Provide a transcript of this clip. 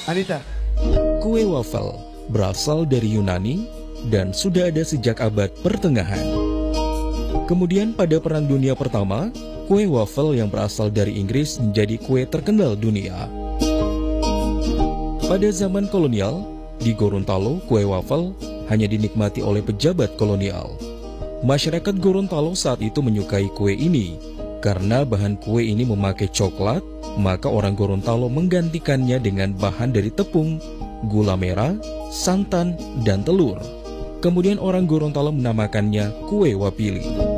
Anita. Kue wafel berasal dari Yunani dan sudah ada sejak abad pertengahan. Kemudian pada Perang Dunia Pertama, kue wafel yang berasal dari Inggris menjadi kue terkenal dunia. Pada zaman kolonial, di Gorontalo kue wafel hanya dinikmati oleh pejabat kolonial. Masyarakat Gorontalo saat itu menyukai kue ini. Karena bahan kue ini memakai coklat, maka orang Gorontalo menggantikannya dengan bahan dari tepung, gula merah, santan, dan telur. Kemudian orang Gorontalo menamakannya kue wapili.